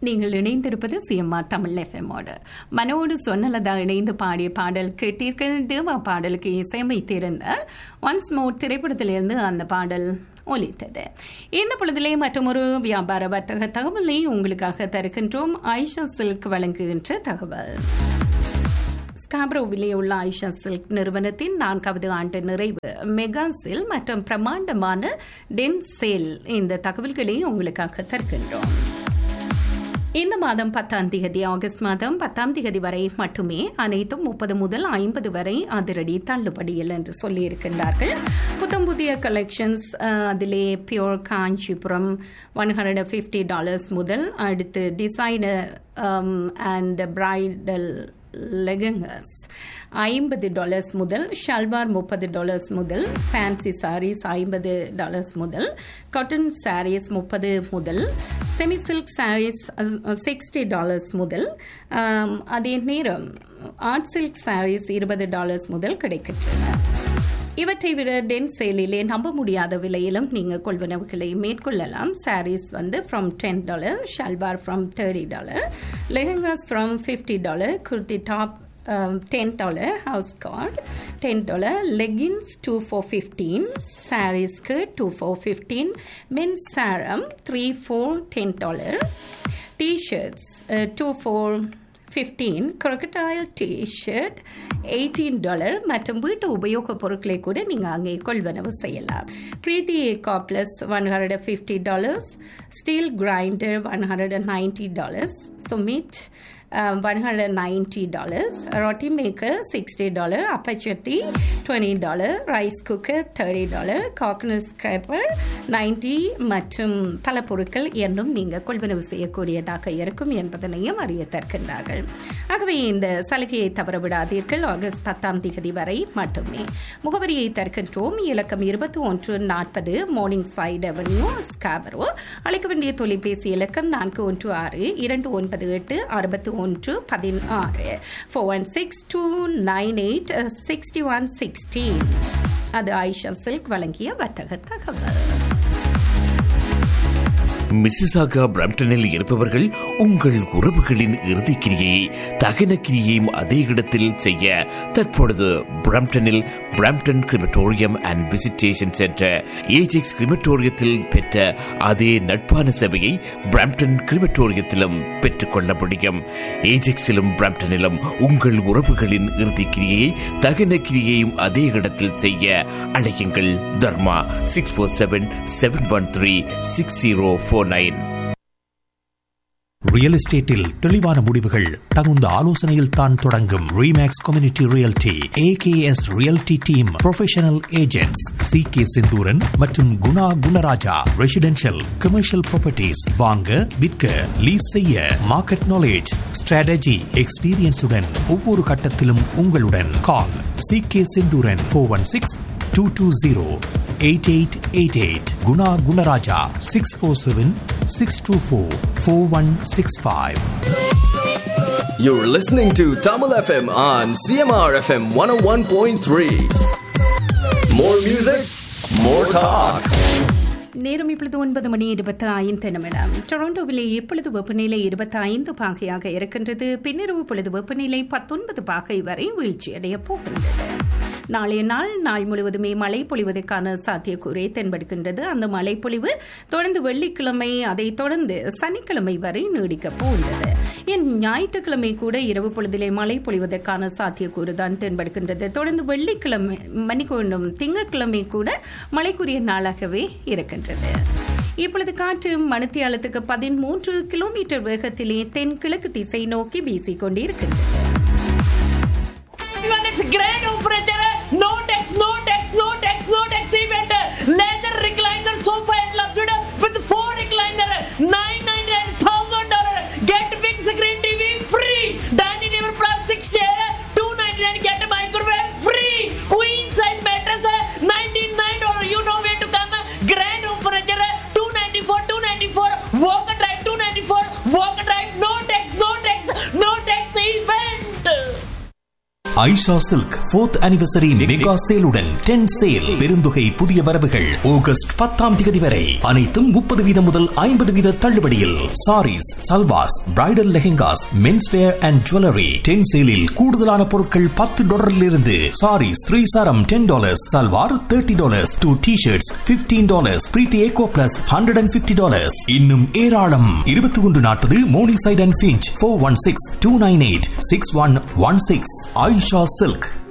நீங்கள் இணைந்திருப்பது சிஎம்ஆர் தமிழ் எஃப்எம்மோடு. மனோடு சொன்னலதா இணைந்து பாடிய பாடல் கேட்டீர்கள். தேவா பாடலுக்கு இசையமைத்திருந்தார். ஒன்ஸ் மோர் திரைப்படத்திலிருந்து அந்த பாடல் ஒலித்தது. இந்த பொழுதிலே மற்றொரு வியாபார வர்த்தக தகவலை உங்களுக்காக தருகின்றோம். ஆயிஷா சில்க் வழங்குகின்ற தகவல். ஸ்காப்ரோவிலே உள்ள ஆயிஷா சில்க் நிறுவனத்தின் 4வது ஆண்டு நிறைவு மெகா சேல் மற்றும் பிரமாண்டமான டென் சேல் இந்த தகவல்களை உங்களுக்காக தருகின்றோம். இந்த மாதம் 10ஆம் தேதி ஆகஸ்ட் மாதம் 10ஆம் தேதி வரை மட்டுமே அனைத்தும் 30 முதல் 50 வரை அதிரடி தள்ளுபடியில் என்று சொல்லியிருக்கின்றார்கள். புத்தம் புதிய கலெக்ஷன்ஸ் அதிலே பியூர் காஞ்சிபுரம் $150 முதல், அடுத்து டிசைனர் அண்ட் பிரைடல் லெகங்கஸ் $50 முதல், ஷல்வார் $30 முதல், ஃபேன்சி சாரீஸ் $50 முதல், காட்டன் சாரீஸ் $30 முதல், செமி சில்க் சாரீஸ் $60 முதல், அதே நேரம் ஆர்ட் சில்க் சாரீஸ் $20 முதல் கிடைக்கின்றன. இவற்றை விட டென் சேலிலே நம்ப முடியாத விலையிலும் நீங்கள் கொள்வனவுகளை மேற்கொள்ளலாம். Saris from $10, salwar from $30, lehengas from $50, kurti top $10, house card $10, leggings 2 for $15, saree skirt 2 for $15, men's sarum 3 for $10, t-shirts 2 for $15, crocodile t-shirt $18 மற்றும் வீட்டு உபயோக பொருட்களை கூட நீங்கள் அங்கே கொள்வனவு செய்யலாம். பிரீத்தி காப்லஸ் $150, ஸ்டீல் கிரைண்டர் $190, சுமிட் $190, ரொட்டி மேக்கர் $60, அப்பச்சட்டி $20, ரைஸ் குக்கர் $30, காக்னஸ் ஸ்கிராப்பர் $90 மற்றும் பல பொருட்கள் என்றும் நீங்கள் கொள்வனவு செய்யக்கூடியதாக இருக்கும் என்பதனையும் அறிய தருகின்றார்கள். ஆகவே இந்த சலுகையை தவறவிடாதீர்கள். ஆகஸ்ட் 10ஆம் தேதி வரை மட்டுமே. முகவரியை தருகின்றோம். இலக்கம் 2140 மார்னிங் சைட் அவென்யூ, ஸ்காபரோ. அழைக்க வேண்டிய தொலைபேசி இலக்கம் 416-298-6116 416-298-6116. அது ஆயிஷா சில்க் வழங்கிய வர்த்தக தகவல். மிசிசாகா பிரம்டனில் இருப்பவர்கள் உங்கள் உறவுகளின் இறுதிக்கிரியை தகன கிரியையும் அதே இடத்தில் செய்ய தற்பொழுது பிரம்டனில் Brampton crematorium and visitation centre Ajax கிரிமட்டோரியத்தில் பெற்ற அதே நட்பான சேவையை பிரம்டன் கிரிமட்டோரியத்திலும் பெற்றுக்கொள்ள முடியும். ஏஜெக்ஸிலும் பிரம்டனிலும் உங்கள் உறவுகளின் இறுதிக்கிரியை தகன கிரியையும் அதே இடத்தில் செய்ய அழையுங்கள். தர்மா 647-713-6049. ரியல் எஸ்டேட்டில் தெளிவான முடிவுகள் தகுந்த ஆலோசனையில் தான் தொடங்கும். Remakes community realty AKS realty team professional agents CK Senthuran மற்றும் Guna Gunaraja. Residential commercial properties வாங்க, விற்க, லீஸ் செய்ய மார்க்கெட் நாலேஜ், ஸ்ட்ராட்டஜி, எக்ஸ்பீரியன்ஸுடன் ஒவ்வொரு கட்டத்திலும் உங்களுடன். கால் CK Senthuran 416-220-8888. Guna Gunaraja 647-624-4165. You're listening to Tamil FM on CMR FM 101.3. More music, more talk. நேரம் இப்பொழுது 9:25. டொரண்டோவிலே இப்பொழுது வெப்பநிலை 25 பாகையாக இருக்கின்றது. பின்னிரவு பொழுது வெப்பநிலை 19 பாகை வரை வீழ்ச்சியடைய போகின்றது. நாளைய நாள் முழுவதுமே மழை பொழிவதற்கான சாத்தியக்கூறே தென்படுகின்றது. அந்த மழை பொழிவு தொடர்ந்து வெள்ளிக்கிழமை, அதை தொடர்ந்து சனிக்கிழமை வரை நீடிக்கப் போகின்றது. ஞாயிற்றுக்கிழமை கூட இரவு பொழுதிலே மழை பொழிவதற்கான சாத்தியக்கூறு தான் தென்படுகின்றது. தொடர்ந்து வெள்ளிக்கிழமை திங்கட்கிழமை கூட மழைக்குரிய நாளாகவே இருக்கின்றது. இப்பொழுது காற்று மணித்தியாலத்துக்கு 13 கிலோமீட்டர் வேகத்திலே தென்கிழக்கு திசை நோக்கி வீசிக்கொண்டிருக்கின்றது. No tax event. Leather recliner sofa and luxury with 4 recliner, $999,000. Get big screen TV free. Dining table plastic chair $299. Get a microwave free. Queen size mattress $99. You know where to come. Grand home furniture $294. Walk and drive $294. Walk and drive. No tax event. Ayesha silk 4th anniversary mega சேலுடன் 10 sale. பெருந்தொகை புதிய வரவுகள் August 10 வரை. அனைத்தும் 30% முதல் 50% தள்ளுபடியில். Saris, salwars, bridal lehengas, men's where and jewellery 10 சேலில். கூடுதலான பொருட்கள் $10 சாரீஸ் 3 சாரம் $10, salwar $30, 2 t-shirts $15, பிரீத்தி ஏகோ plus $150. இன்னும் ஏராளம். 2140 morning side and Finch 416-298-6116. Ayesha silk.